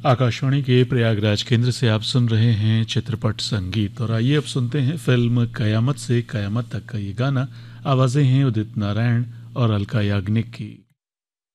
आकाशवाणी के प्रयागराज केंद्र से आप सुन रहे हैं चित्रपट संगीत। और आइए अब सुनते हैं फिल्म कयामत से कयामत तक का ये गाना। आवाज़ें हैं उदित नारायण और अलका याग्निक की।